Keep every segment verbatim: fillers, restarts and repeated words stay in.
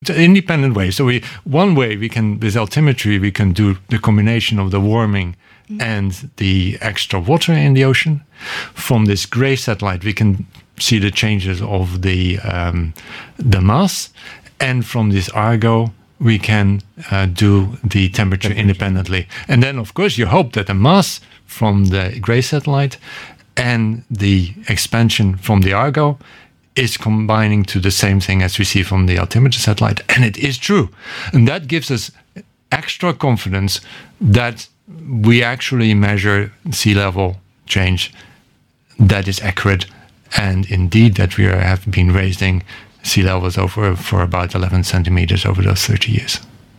Independent way. So we one way we can, with altimetry, we can do the combination of the warming mm-hmm. and the extra water in the ocean. From this gray satellite, we can see the changes of the um, the mass, and from this Argo, we can uh, do the temperature, temperature independently. And then, of course, you hope that the mass from the gray satellite and the expansion from the Argo is combining to the same thing as we see from the altimeter satellite. And it is true. And that gives us extra confidence that we actually measure sea level change that is accurate, and indeed that we are, have been raising sea levels over for about eleven centimeters over those thirty years.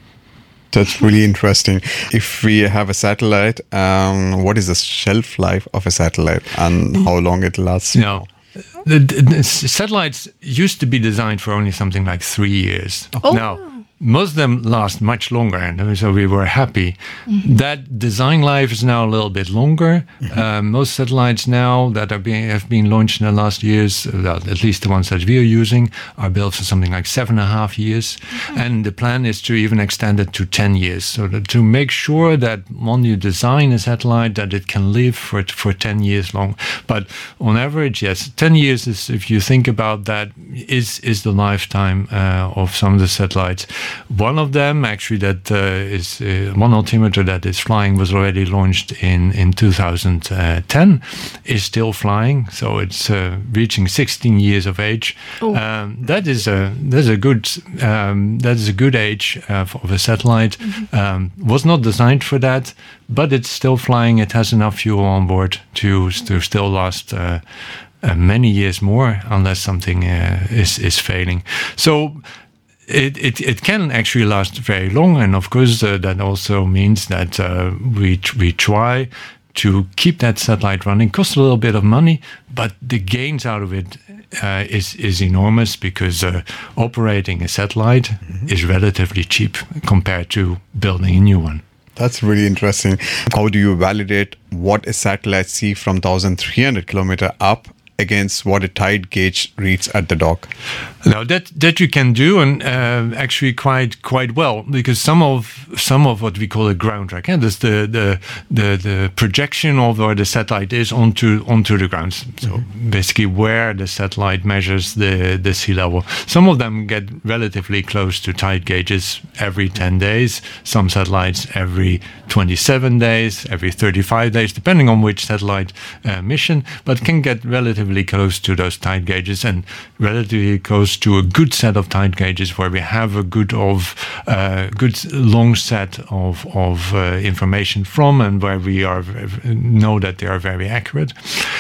That's really interesting. If we have a satellite, um, what is the shelf life of a satellite and how long it lasts? No. The, the satellites used to be designed for only something like three years. Oh. Now, most of them last much longer, and so we were happy. Mm-hmm. That design life is now a little bit longer. Mm-hmm. Uh, most satellites now that are being, have been launched in the last years, uh, at least the ones that we are using, are built for something like seven and a half years. Mm-hmm. And the plan is to even extend it to ten years, so that to make sure that when you design a satellite, that it can live for for ten years long. But on average, yes, ten years is, if you think about that, is is the lifetime uh, of some of the satellites. One of them, actually, that uh, is uh, one altimeter that is flying was already launched in in two thousand ten, is still flying, so it's uh, reaching sixteen years of age. Oh. Um, that is a that's a good um, that is a good age uh, of a satellite. Mm-hmm. Um, was not designed for that, but it's still flying. It has enough fuel on board to to still last Uh, Uh, many years more, unless something uh, is is failing. So it, it it can actually last very long, and of course uh, that also means that uh, we we try to keep that satellite running. Costs a little bit of money, but the gains out of it uh, is is enormous, because uh, operating a satellite mm-hmm. is relatively cheap compared to building a new one. That's really interesting. How do you validate what a satellite sees from thirteen hundred kilometers up against what a tide gauge reads at the dock? Now that that you can do, and uh, actually quite quite well, because some of some of what we call a ground track, and that's the the the the projection of where the satellite is onto onto the ground. So mm-hmm. basically, where the satellite measures the the sea level. Some of them get relatively close to tide gauges every ten days. Some satellites every twenty-seven days, every thirty-five days, depending on which satellite uh, mission, but can get relatively close to those tide gauges, and relatively close to a good set of tide gauges where we have a good of uh, good long set of of uh, information from, and where we are know that they are very accurate.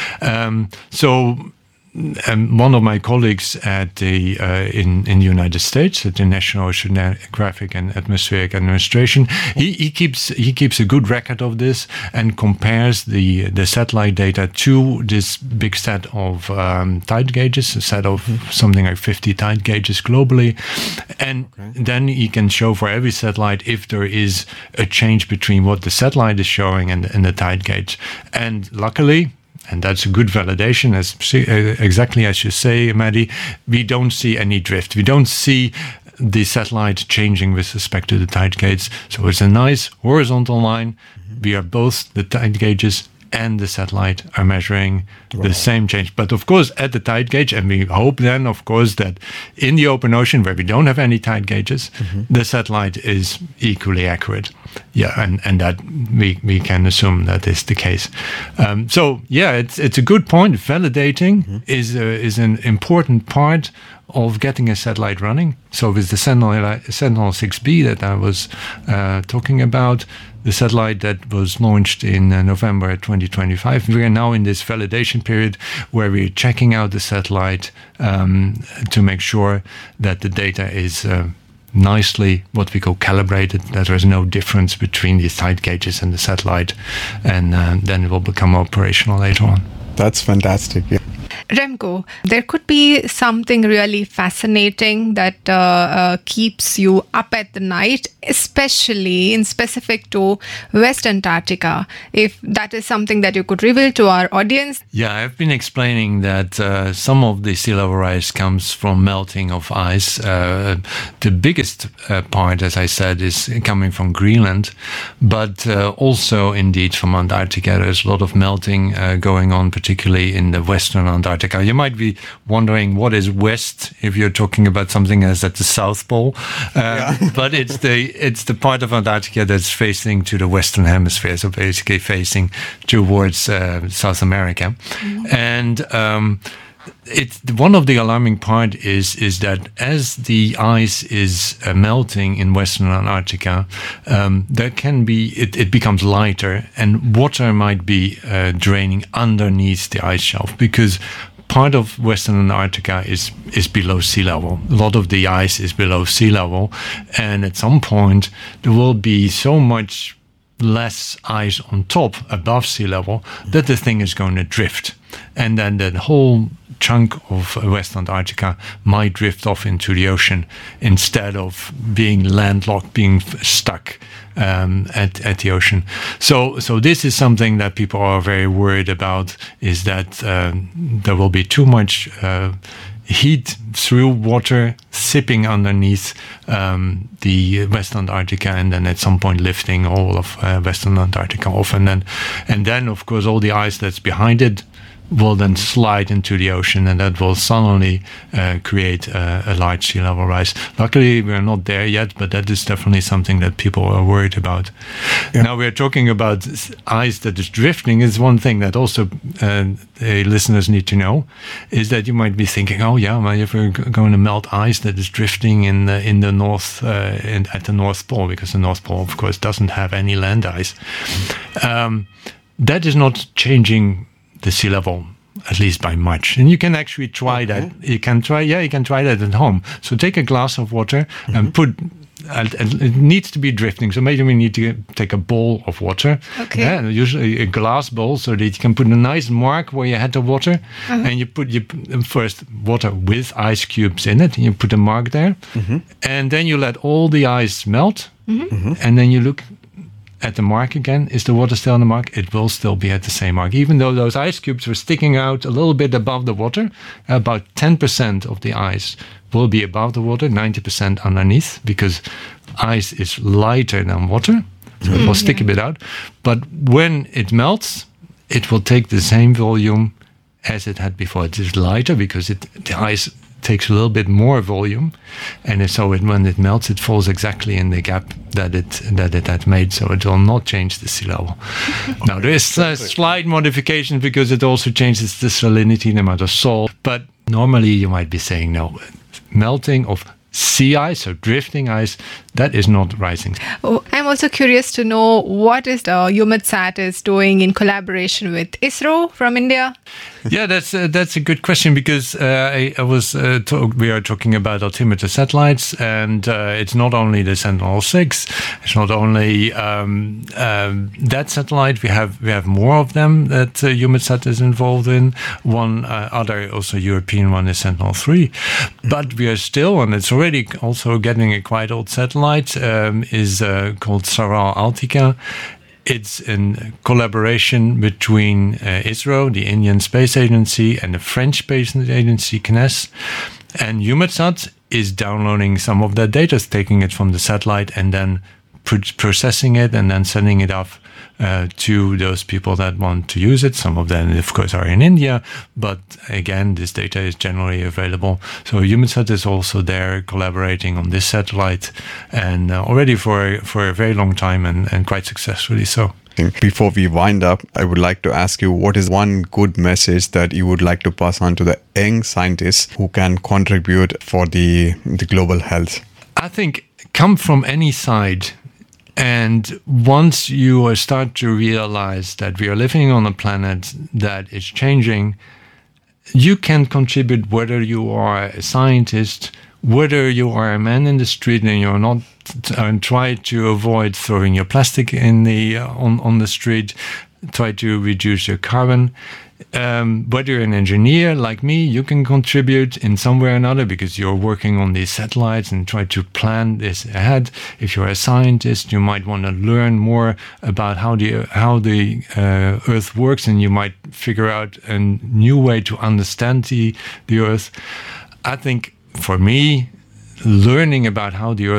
Um, so. Um, one of my colleagues at the uh, in in the United States at the National Oceanographic and Atmospheric Administration, he, he keeps he keeps a good record of this and compares the the satellite data to this big set of um, tide gauges, a set of something like fifty tide gauges globally, and okay. then he can show for every satellite if there is a change between what the satellite is showing and, and the tide gauge. And luckily, and that's a good validation, as exactly as you say, Maddie, we don't see any drift. We don't see the satellite changing with respect to the tide gauge. So it's a nice horizontal line. Mm-hmm. We are both the tide gauges and the satellite are measuring wow. the same change. But of course, at the tide gauge, and we hope then, of course, that in the open ocean where we don't have any tide gauges, mm-hmm. the satellite is equally accurate. Yeah, and, and that we, we can assume that is the case. Um, so yeah, it's it's a good point. Validating mm-hmm. is a, is an important part of getting a satellite running. So with the Sentinel Sentinel six B that I was uh, talking about, the satellite that was launched in uh, November twenty twenty-five, we are now in this validation period where we're checking out the satellite um, to make sure that the data is uh, nicely, what we call calibrated, that there is no difference between the tide gauges and the satellite, and uh, then it will become operational later on. That's fantastic. Yeah. Remco, there could be something really fascinating that uh, uh, keeps you up at the night, especially in specific to West Antarctica. If that is something that you could reveal to our audience. Yeah, I've been explaining that uh, some of the sea level rise comes from melting of ice. Uh, the biggest uh, part, as I said, is coming from Greenland, but uh, also indeed from Antarctica. There's a lot of melting uh, going on, particularly in the Western Antarctica. You might be wondering what is west if you're talking about something that's at the South Pole, uh, yeah. but it's the it's the part of Antarctica that's facing to the Western Hemisphere, so basically facing towards uh, South America, mm-hmm. and um, it's one of the alarming part is is that as the ice is uh, melting in Western Antarctica, um, there can be it, it becomes lighter, and water might be uh, draining underneath the ice shelf because part of Western Antarctica is is below sea level. A lot of the ice is below sea level, and at some point there will be so much less ice on top above sea level that the thing is going to drift, and then the whole chunk of West Antarctica might drift off into the ocean instead of being landlocked, being stuck um, at, at the ocean. So, so this is something that people are very worried about, is that uh, there will be too much uh, heat through water sipping underneath um, the West Antarctica, and then at some point lifting all of uh, Western Antarctica off, and then and then of course all the ice that's behind it will then slide into the ocean, and that will suddenly uh, create uh, a large sea level rise. Luckily, we're not there yet, but that is definitely something that people are worried about. Yeah. Now, we're talking about ice that is drifting. Is one thing that also uh, the listeners need to know, is that you might be thinking, oh yeah, well, if we're going to melt ice that is drifting in the, in the north, uh, in, at the North Pole, because the North Pole, of course, doesn't have any land ice. Um, that is not changing the sea level, at least by much. And you can actually try okay. that. You can try, yeah, you can try that at home. So take a glass of water mm-hmm. and put, and, and it needs to be drifting. So maybe we need to take a bowl of water. Okay. Yeah, usually a glass bowl, so that you can put a nice mark where you had the water, uh-huh. and you put you first water with ice cubes in it, and you put a mark there, mm-hmm. and then you let all the ice melt, mm-hmm. and then you look at the mark again. Is the water still on the mark? It will still be at the same mark. Even though those ice cubes were sticking out a little bit above the water, about ten percent of the ice will be above the water, ninety percent underneath, because ice is lighter than water, so mm, it will stick yeah. a bit out. But when it melts, it will take the same volume as it had before. It is lighter because it, the ice takes a little bit more volume, and so it, when it melts, it falls exactly in the gap that it that it had made, so it will not change the sea level. Now there is a slight modification because it also changes the salinity, the amount of salt, but normally you might be saying no, melting of sea ice, so drifting ice, that is not rising. Oh, I'm also curious to know what is the EUMETSAT is doing in collaboration with ISRO from India. Yeah, that's uh, that's a good question, because uh, I, I was uh, talk, we are talking about altimeter satellites, and uh, it's not only the Sentinel six, it's not only um, um, that satellite. We have we have more of them that uh, EUMETSAT is involved in. One uh, other also European one is Sentinel three, but we are still, and it's already also getting a quite old satellite. Um, is uh, called Saral Altica. It's in collaboration between uh, ISRO, the Indian Space Agency, and the French Space Agency, C N E S. And EUMETSAT is downloading some of that data, taking it from the satellite and then pr- processing it and then sending it off uh, to those people that want to use it. Some of them, of course, are in India, but again, this data is generally available. So EUMETSAT is also there collaborating on this satellite, and uh, already for for a very long time, and, and quite successfully so. Before we wind up, I would like to ask you, what is one good message that you would like to pass on to the young scientists who can contribute for the the global health? I think come from any side. And once you start to realize that we are living on a planet that is changing, you can contribute, whether you are a scientist, whether you are a man in the street and you're not, and try to avoid throwing your plastic in the uh, on, on the street, try to reduce your carbon. um, whether you're an engineer like me, you can contribute in some way or another because you're working on these satellites and try to plan this ahead. If you're a scientist, you might want to learn more about how the how the uh, Earth works, and you might figure out a new way to understand the the Earth. I think for me, learning about how the Earth